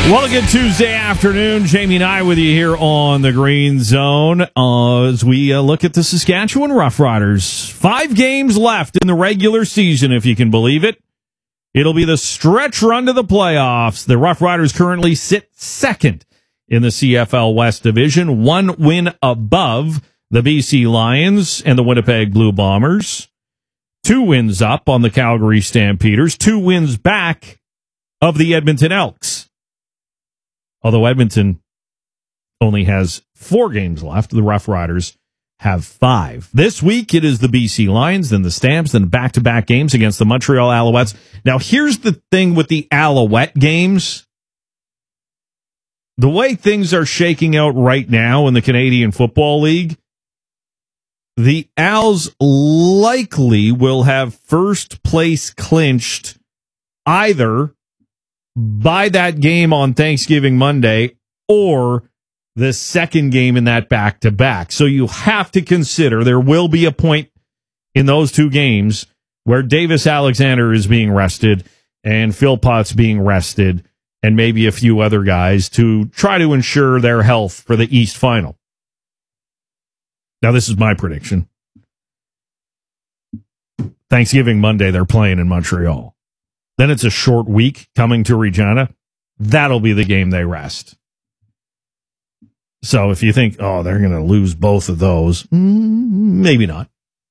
Well, a good Tuesday afternoon. Jamie and I with you here on the Green Zone as we look at the Saskatchewan Roughriders. 5 games left in the regular season, if you can believe it. It'll be the stretch run to the playoffs. The Roughriders currently sit second in the CFL West Division, 1 win above the BC Lions and the Winnipeg Blue Bombers. 2 wins up on the Calgary Stampeders, 2 wins back of the Edmonton Elks. Although Edmonton only has 4 games left, the Roughriders have 5. This week, it is the BC Lions, then the Stamps, then back-to-back games against the Montreal Alouettes. Now, here's the thing with the Alouette games. The way things are shaking out right now in the Canadian Football League, the Als likely will have first place clinched either by that game on Thanksgiving Monday or the second game in that back-to-back. So you have to consider there will be a point in those 2 games where Davis Alexander is being rested and Phil Potts being rested and maybe a few other guys to try to ensure their health for the East Final. Now, this is my prediction. Thanksgiving Monday, they're playing in Montreal. Then it's a short week coming to Regina. That'll be the game they rest. So if you think, oh, they're going to lose both of those, maybe not.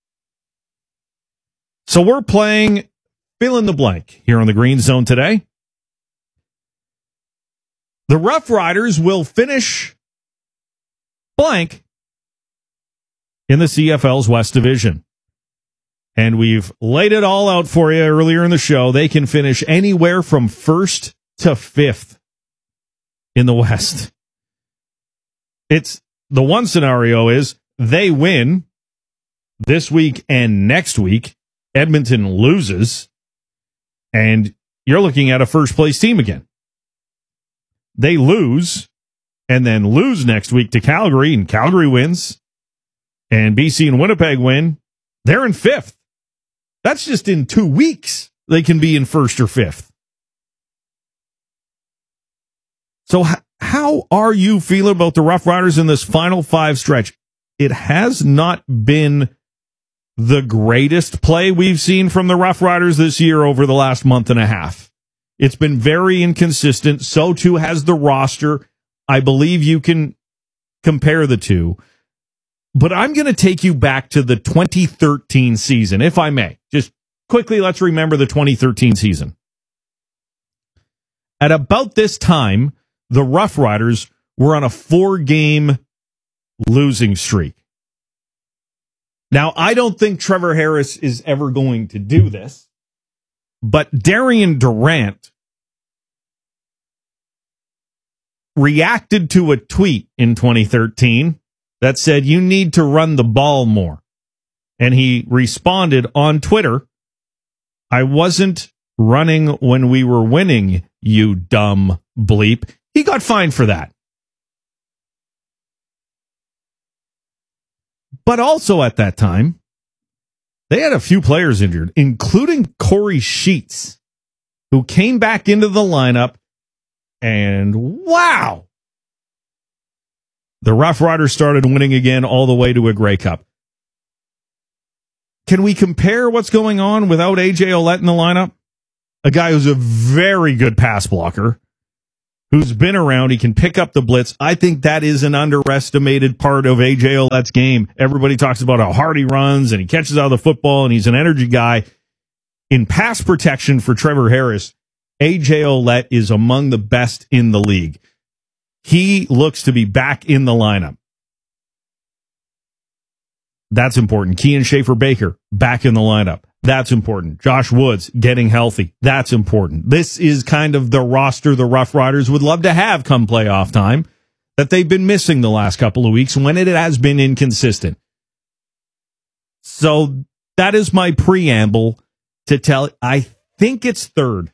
So we're playing fill in the blank here on the Green Zone today. The Roughriders will finish blank in the CFL's West Division. And we've laid it all out for you earlier in the show. They can finish anywhere from 1st to 5th in the West. It's the one scenario is they win this week and next week. Edmonton loses, and you're looking at a first-place team again. They lose and then lose next week to Calgary, and Calgary wins, and BC and Winnipeg win. They're in 5th. That's just in 2 weeks. They can be in 1st or 5th. So how are you feeling about the Roughriders in this final 5 stretch? It has not been the greatest play we've seen from the Roughriders this year over the last month and a half. It's been very inconsistent. So too has the roster. I believe you can compare the two. But I'm going to take you back to the 2013 season, if I may. Just quickly, let's remember the 2013 season. At about this time, the Roughriders were on a 4-game losing streak. Now, I don't think Trevor Harris is ever going to do this, but Darian Durant reacted to a tweet in 2013 that said, you need to run the ball more. And he responded on Twitter, I wasn't running when we were winning, you dumb bleep. He got fined for that. But also at that time, they had a few players injured, including Corey Sheets, who came back into the lineup, and wow! The Roughriders started winning again all the way to a Grey Cup. Can we compare what's going on without A.J. Ouellette in the lineup? A guy who's a very good pass blocker, who's been around, he can pick up the blitz. I think that is an underestimated part of A.J. Ouellette's game. Everybody talks about how hard he runs and he catches out of the football and he's an energy guy. In pass protection for Trevor Harris, A.J. Ouellette is among the best in the league. He looks to be back in the lineup. That's important. Kean Schaefer-Baker, back in the lineup. That's important. Josh Woods, getting healthy. That's important. This is kind of the roster the Roughriders would love to have come playoff time that they've been missing the last couple of weeks when it has been inconsistent. So that is my preamble to tell. I think it's 3rd.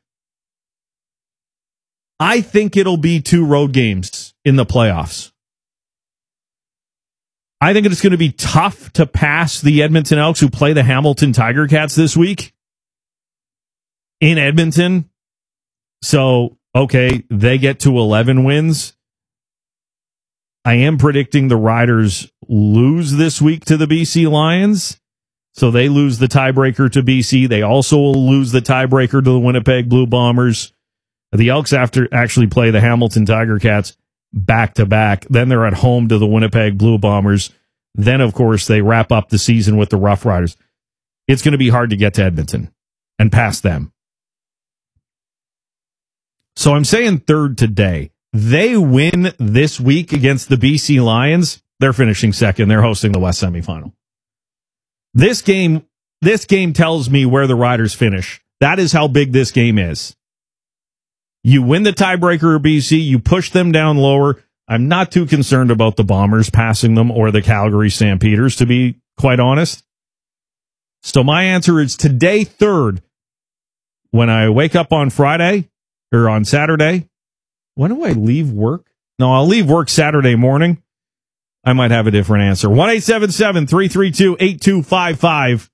I think it'll be 2 road games in the playoffs. I think it's going to be tough to pass the Edmonton Elks, who play the Hamilton Tiger Cats this week in Edmonton. So okay, they get to 11 wins. I am predicting the Riders lose this week to the BC Lions. So they lose the tiebreaker to BC. They also will lose the tiebreaker to the Winnipeg Blue Bombers. The Elks actually play the Hamilton Tiger Cats back-to-back. Then they're at home to the Winnipeg Blue Bombers. Then, of course, they wrap up the season with the Rough Riders. It's going to be hard to get to Edmonton and pass them. So I'm saying third today. They win this week against the BC Lions. They're finishing second. They're hosting the West semifinal. This game tells me where the Riders finish. That is how big this game is. You win the tiebreaker of BC, you push them down lower. I'm not too concerned about the Bombers passing them or the Calgary Stampeders, to be quite honest. So my answer is today, third. When I wake up on Friday or on Saturday, when do I leave work? No, I'll leave work Saturday morning. I might have a different answer. 1-877-332-8255.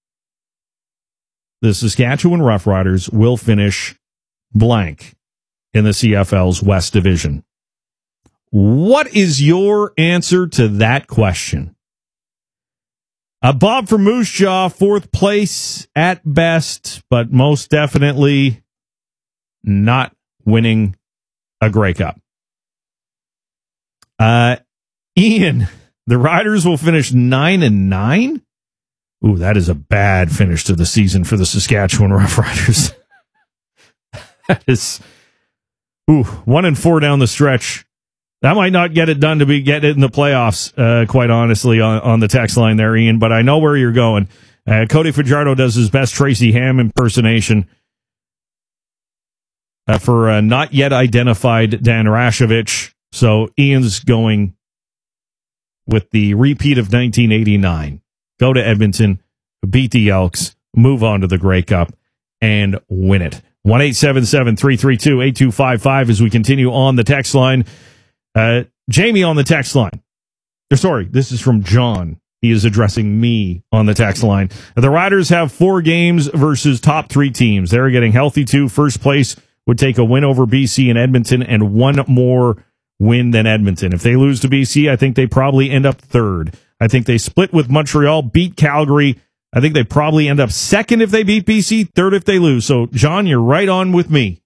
The Saskatchewan Roughriders will finish blank in the CFL's West Division. What is your answer to that question? Bob from Moose Jaw, fourth place at best, but most definitely not winning a Grey Cup. Ian, the Riders will finish 9-9. Ooh, that is a bad finish to the season for the Saskatchewan Roughriders. That is, 1-4 down the stretch. That might not get it done to get it in the playoffs, quite honestly, on the text line there, Ian, but I know where you're going. Cody Fajardo does his best Tracy Ham impersonation for not yet identified Dan Rashovich. So Ian's going with the repeat of 1989. Go to Edmonton, beat the Elks, move on to the Grey Cup, and win it. 1-877-332-8255 as we continue on the text line. Jamie on the text line. Sorry, this is from John. He is addressing me on the text line. The Riders have 4 games versus top 3 teams. They're getting healthy too. First place would take a win over BC and Edmonton and one more win than Edmonton. If they lose to BC, I think they probably end up third. I think they split with Montreal, beat Calgary. I think they probably end up second if they beat BC, third if they lose. So, John, you're right on with me.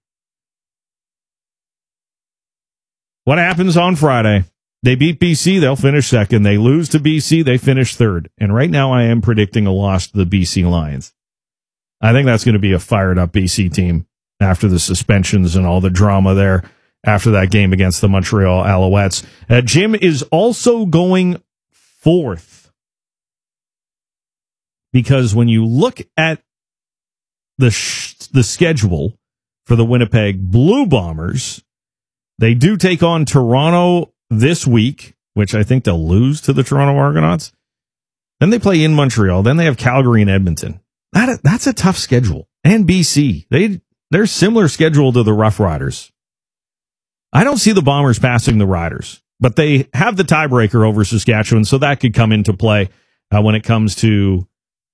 What happens on Friday? They beat BC, they'll finish second. They lose to BC, they finish third. And right now I am predicting a loss to the BC Lions. I think that's going to be a fired-up BC team after the suspensions and all the drama there after that game against the Montreal Alouettes. Jim is also going fourth. Because when you look at the schedule for the Winnipeg Blue Bombers, they do take on Toronto this week, which I think they'll lose to the Toronto Argonauts. Then they play in Montreal. Then they have Calgary and Edmonton. That's a tough schedule. And BC. They're similar schedule to the Rough Riders. I don't see the Bombers passing the Riders, but they have the tiebreaker over Saskatchewan, so that could come into play when it comes to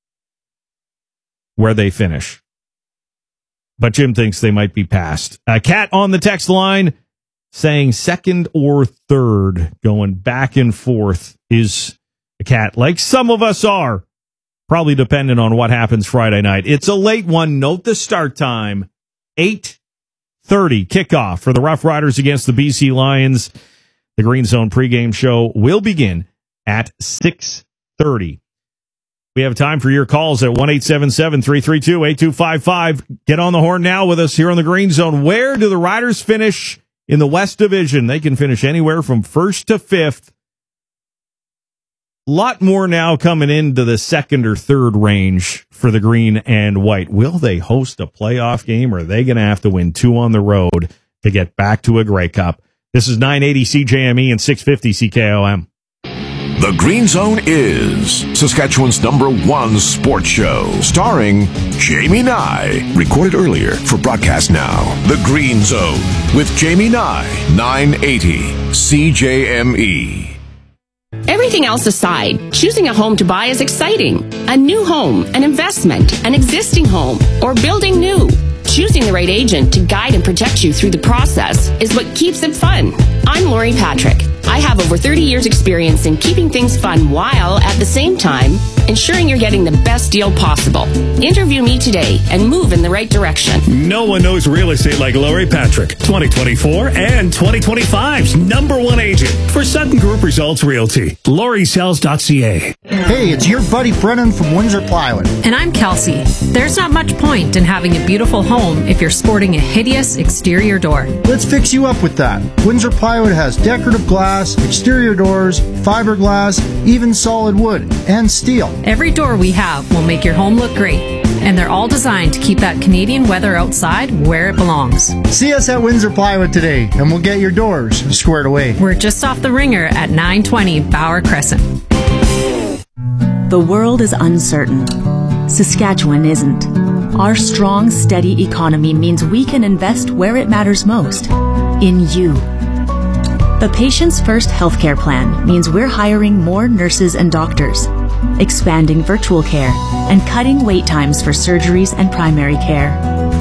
where they finish. But Jim thinks they might be passed. Kat on the text line saying second or third, going back and forth is a Kat, like some of us are, probably dependent on what happens Friday night. It's a late one. Note the start time, 8:30 kickoff for the Rough Riders against the BC Lions. The Green Zone pregame show will begin at 6:30. We have time for your calls at 1-877-332-8255. Get on the horn now with us here on the Green Zone. Where do the Riders finish in the West Division? They can finish anywhere from 1st to 5th. A lot more now coming into the 2nd or 3rd range for the Green and White. Will they host a playoff game, or are they going to have to win 2 on the road to get back to a Grey Cup? This is 980 CJME and 650 CKOM. The Green Zone is Saskatchewan's #1 sports show, starring Jamie Nye. Recorded earlier for broadcast now. The Green Zone with Jamie Nye, 980 CJME. Everything else aside, choosing a home to buy is exciting. A new home, an investment, an existing home, or building new. Choosing the right agent to guide and protect you through the process is what keeps it fun. I'm Lori Patrick. I have over 30 years experience in keeping things fun while at the same time ensuring you're getting the best deal possible. Interview me today and move in the right direction. No one knows real estate like Lori Patrick, 2024 and 2025's #1 agent for Sutton Group Results Realty. LoriSells.ca. Hey, it's your buddy Brennan from Windsor Plywood. And I'm Kelsey. There's not much point in having a beautiful home if you're sporting a hideous exterior door. Let's fix you up with that. Windsor Plywood has decorative glass, exterior doors, fiberglass, even solid wood, and steel. Every door we have will make your home look great, and they're all designed to keep that Canadian weather outside where it belongs. See us at Windsor Plywood today, and we'll get your doors squared away. We're just off the Ringer at 920 Bauer Crescent. The world is uncertain. Saskatchewan isn't. Our strong, steady economy means we can invest where it matters most, in you. The Patients First healthcare plan means we're hiring more nurses and doctors, expanding virtual care, and cutting wait times for surgeries and primary care.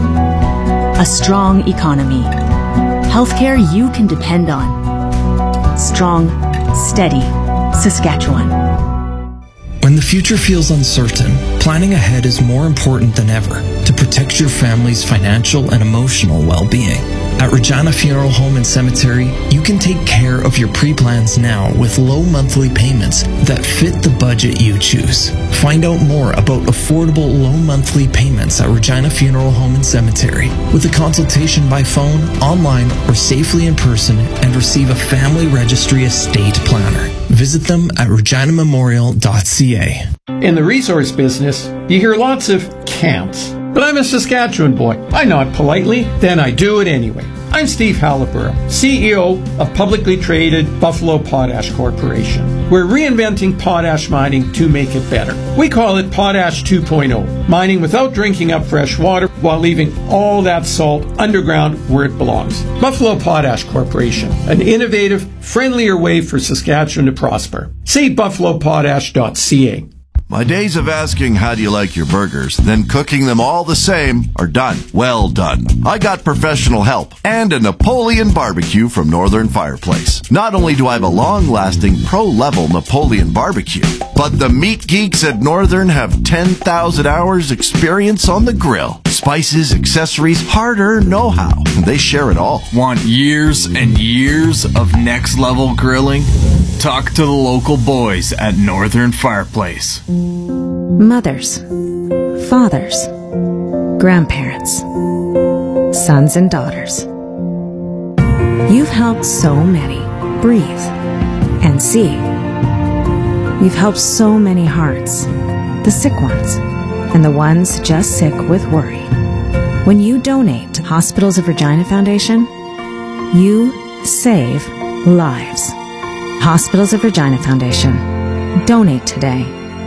A strong economy. Healthcare you can depend on. Strong, steady Saskatchewan. When the future feels uncertain, planning ahead is more important than ever to protect your family's financial and emotional well-being. At Regina Funeral Home and Cemetery, you can take care of your pre-plans now with low monthly payments that fit the budget you choose. Find out more about affordable low monthly payments at Regina Funeral Home and Cemetery with a consultation by phone, online, or safely in person, and receive a family registry estate planner. Visit them at reginamemorial.ca. In the resource business, you hear lots of can'ts. But I'm a Saskatchewan boy. I nod politely, then I do it anyway. I'm Steve Halliburton, CEO of publicly traded Buffalo Potash Corporation. We're reinventing potash mining to make it better. We call it Potash 2.0, mining without drinking up fresh water while leaving all that salt underground where it belongs. Buffalo Potash Corporation, an innovative, friendlier way for Saskatchewan to prosper. See buffalopotash.ca. My days of asking how do you like your burgers, then cooking them all the same are done. Well done. I got professional help and a Napoleon barbecue from Northern Fireplace. Not only do I have a long-lasting pro-level Napoleon barbecue, but the meat geeks at Northern have 10,000 hours experience on the grill. Spices, accessories, hard-earned know-how. They share it all. Want years and years of next-level grilling? Talk to the local boys at Northern Fireplace. Mothers, fathers, grandparents, sons and daughters. You've helped so many breathe and see. You've helped so many hearts, the sick ones and the ones just sick with worry. When you donate to Hospitals of Regina Foundation, you save lives. Hospitals of Regina Foundation. Donate today.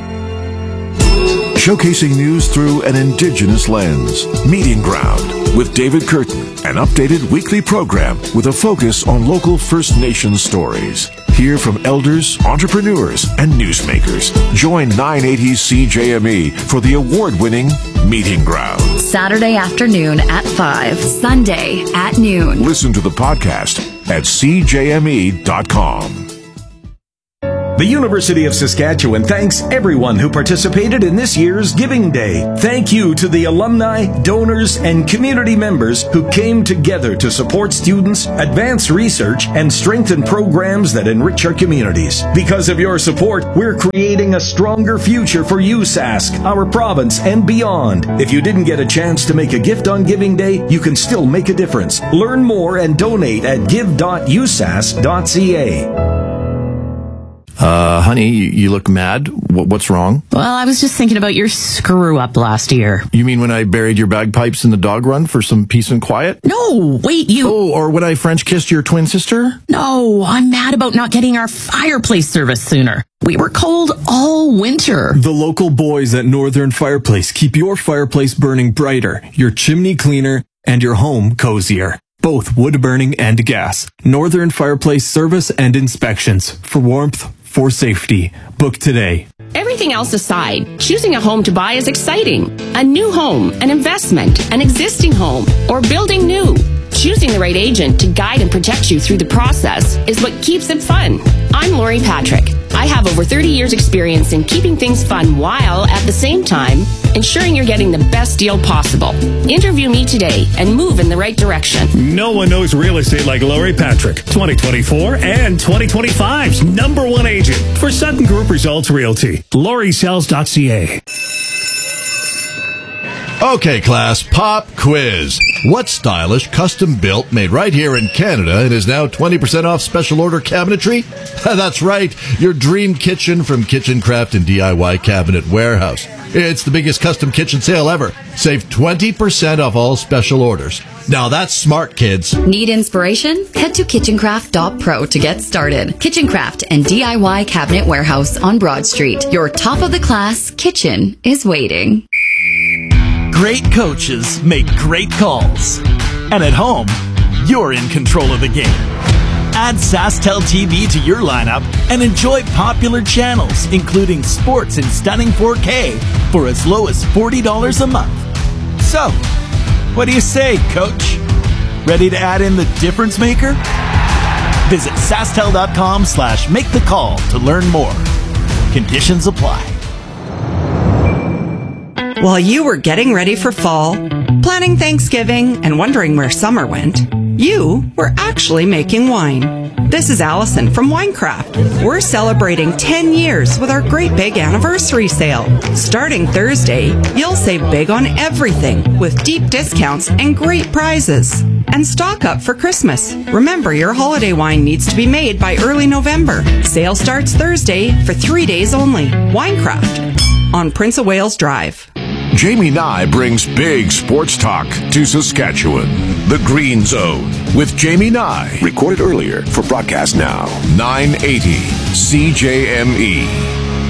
Showcasing news through an Indigenous lens. Meeting Ground with David Curtin, an updated weekly program with a focus on local First Nations stories. Hear from elders, entrepreneurs, and newsmakers. Join 980 CJME for the award-winning Meeting Ground. Saturday afternoon at 5, Sunday at noon. Listen to the podcast at cjme.com. The University of Saskatchewan thanks everyone who participated in this year's Giving Day. Thank you to the alumni, donors, and community members who came together to support students, advance research, and strengthen programs that enrich our communities. Because of your support, we're creating a stronger future for USask, our province, and beyond. If you didn't get a chance to make a gift on Giving Day, you can still make a difference. Learn more and donate at give.usask.ca. Honey, you look mad. What's wrong? Well, I was just thinking about your screw up last year. You mean when I buried your bagpipes in the dog run for some peace and quiet? No, wait, you... Oh, or when I French kissed your twin sister? No, I'm mad about not getting our fireplace service sooner. We were cold all winter. The local boys at Northern Fireplace keep your fireplace burning brighter, your chimney cleaner, and your home cozier. Both wood burning and gas. Northern Fireplace service and inspections for warmth, for safety. Book today. Everything else aside, choosing a home to buy is exciting. A new home, an investment, an existing home, or building new. Choosing the right agent to guide and protect you through the process is what keeps it fun. I'm Lori Patrick. I have over 30 years experience in keeping things fun while at the same time ensuring you're getting the best deal possible. Interview me today and move in the right direction. No one knows real estate like Lori Patrick, 2024 and 2025's #1 agent for Sutton Group Results Realty. LoriSells.ca. Okay, class, pop quiz. What stylish, custom-built, made right here in Canada and is now 20% off special order cabinetry? That's right, your dream kitchen from Kitchen Craft and DIY Cabinet Warehouse. It's the biggest custom kitchen sale ever. Save 20% off all special orders. Now that's smart, kids. Need inspiration? Head to kitchencraft.pro to get started. Kitchen Craft and DIY Cabinet Warehouse on Broad Street. Your top-of-the-class kitchen is waiting. Great coaches make great calls. And at home, you're in control of the game. Add SaskTel TV to your lineup and enjoy popular channels, including sports in stunning 4K for as low as $40 a month. So, what do you say, Coach? Ready to add in the difference maker? Visit SaskTel.com/make-the-call to learn more. Conditions apply. While you were getting ready for fall, planning Thanksgiving, and wondering where summer went, you were actually making wine. This is Allison from Winecraft. We're celebrating 10 years with our great big anniversary sale. Starting Thursday, you'll save big on everything with deep discounts and great prizes. And stock up for Christmas. Remember, your holiday wine needs to be made by early November. Sale starts Thursday for 3 days only. Winecraft on Prince of Wales Drive. Jamie Nye brings big sports talk to Saskatchewan. The Green Zone with Jamie Nye. Recorded earlier for broadcast now. 980 CJME.